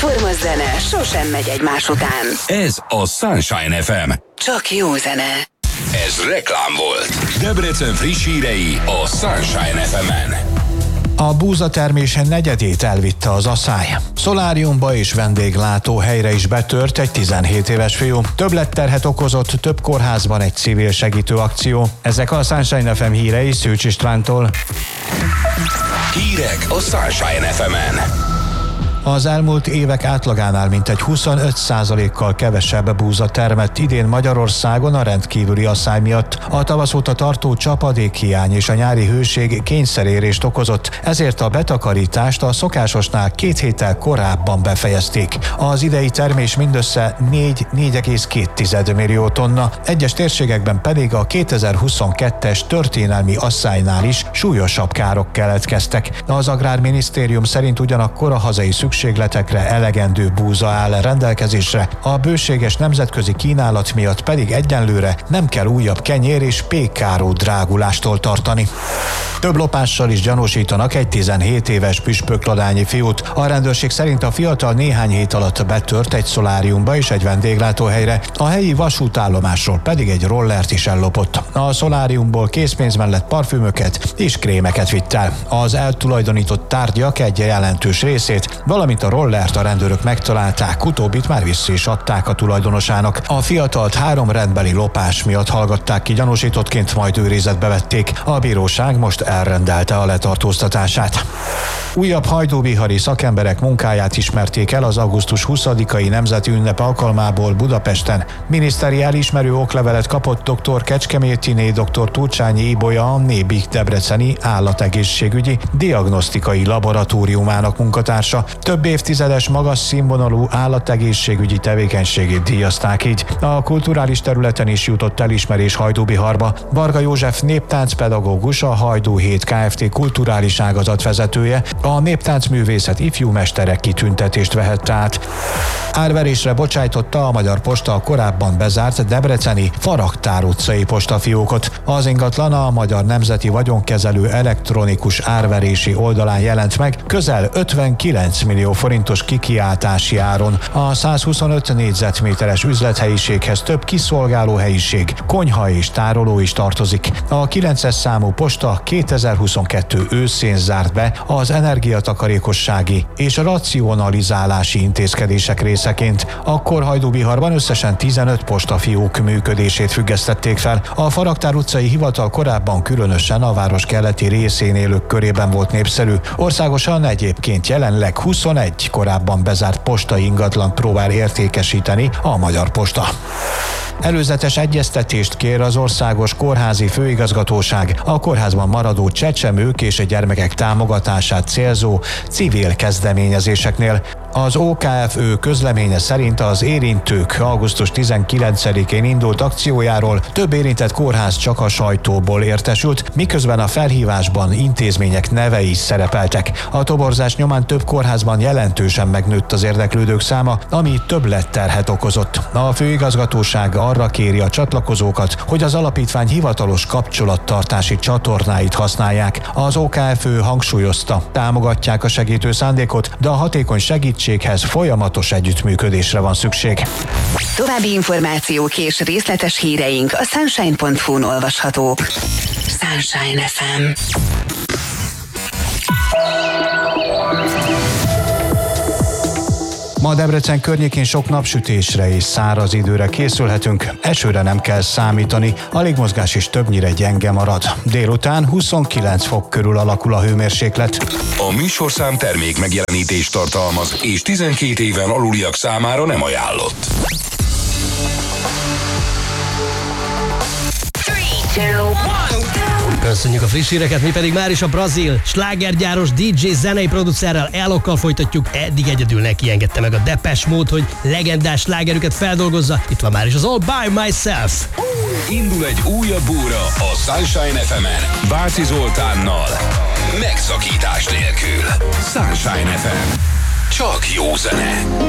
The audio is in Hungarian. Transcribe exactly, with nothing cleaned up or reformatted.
Egyforma zene sosem megy egymás után. Ez a Sunshine ef em. Csak jó zene. Ez reklám volt. Debrecen friss hírei a Sunshine ef emen. A búzatermés negyedét elvitte az asszály. Szoláriumba és vendéglátóhelyre is betört egy tizenhét éves fiú. Többletterhet okozott több kórházban egy civil segítő akció. Ezek a Sunshine ef em hírei Szűcs Istvántól. Hírek a Sunshine ef emen. Az elmúlt évek átlagánál mintegy huszonöt százalékkal kevesebb búza termett idén Magyarországon a rendkívüli asszály miatt. A tavasz óta tartó csapadékhiány és a nyári hőség kényszerérést okozott, ezért a betakarítást a szokásosnál két héttel korábban befejezték. Az idei termés mindössze négy-négy egész két millió tonna, egyes térségekben pedig a kétezer-huszonkettes történelmi asszálynál is súlyosabb károk keletkeztek. Az Agrárminisztérium szerint ugyanakkor a hazai szükség szükségletekre elegendő búza áll rendelkezésre, a bőséges nemzetközi kínálat miatt pedig egyenlőre nem kell újabb kenyér és pékáró drágulástól tartani. Több lopással is gyanúsítanak egy tizenhét éves püspökladányi fiút. A rendőrség szerint a fiatal néhány hét alatt betört egy szoláriumba és egy vendéglátóhelyre, a helyi vasútállomásról pedig egy rollert is ellopott. A szoláriumból készpénz mellett parfümöket és krémeket vitt el. Az eltulajdonított tárgyak egy jelentős részét, valamint a rollert a rendőrök megtalálták, utóbbit már vissza is adták a tulajdonosának. A fiatalt három rendbeli lopás miatt hallgatták ki gyanúsítottként, majd őrizetbe vették. A bíróság most elrendelte a letartóztatását. Újabb hajdúbihari szakemberek munkáját ismerték el az augusztus huszadikai nemzeti ünnep alkalmából Budapesten. Miniszteri elismerő oklevelet kapott dr. Kecskemétiné dr. Turcsányi Ibolya, a Nébik Debreceni Állategészségügyi Diagnosztikai Laboratóriumának munkatársa. Több évtizedes magas színvonalú állategészségügyi tevékenységét díjazták így. A kulturális területen is jutott elismerés Hajdúbiharba. Varga József néptáncpedagógus, a Hajdú hét Kft. Kulturális ágazat vezetője, a néptáncművészet ifjú mesterek kitüntetést vehette át. Árverésre bocsájtotta a Magyar Posta a korábban bezárt debreceni Faraktár utcai postafiókot. Az ingatlan a Magyar Nemzeti Vagyonkezelő elektronikus árverési oldalán jelent meg közel ötvenkilenc millió forintos kikiáltási áron. A százhuszonöt négyzetméteres üzlethelyiséghez több kiszolgáló helyiség, konyha és tároló is tartozik. A kilences számú posta kétezer-huszonkettő őszén zárt be az energiatakarékossági és racionalizálási intézkedések részeként. Akkor Hajdúbiharban összesen tizenöt postafiók működését függesztették fel. A Faraktár utcai hivatal korábban különösen a város keleti részén élők körében volt népszerű. Országosan egyébként jelenleg huszonegy korábban bezárt postai ingatlant próbál értékesíteni a Magyar Posta. Előzetes egyeztetést kér az Országos Kórházi Főigazgatóság a kórházban maradó csecsemők és gyermekek támogatását célzó civil kezdeményezéseknél. Az o ká ef ö közleménye szerint az érintők augusztus tizenkilencedikén indult akciójáról több érintett kórház csak a sajtóból értesült, miközben a felhívásban intézmények nevei is szerepeltek. A toborzás nyomán több kórházban jelentősen megnőtt az érdeklődők száma, ami többletterhet okozott. A főigazgatóság arra kéri a csatlakozókat, hogy az alapítvány hivatalos kapcsolattartási csatornáit használják. Az o ká ef ö hangsúlyozta, támogatják a segítő szándékot, de a hatékony segítséghez folyamatos együttműködésre van szükség. További információk és részletes híreink a sunshine pont hu-n olvashatók. Sunshine ef em. Ma Debrecen környékén sok napsütésre és száraz időre készülhetünk, esőre nem kell számítani, a légmozgás is többnyire gyenge marad. Délután huszonkilenc fok körül alakul a hőmérséklet. A műsorszám termék megjelenítést tartalmaz, és tizenkét éven aluliak számára nem ajánlott. Köszönjük a friss híreket, mi pedig már is a brazil slágergyáros dé dzsé zenei producerrel, Elokkal folytatjuk. Eddig egyedül neki engedte meg a Depeche Mode, hogy legendás slágerüket feldolgozza. Itt van már is az All By Myself. Indul egy újabb óra a Sunshine ef emen Bácsi Zoltánnal. Megszakítás nélkül. Sunshine ef em. Csak jó zene.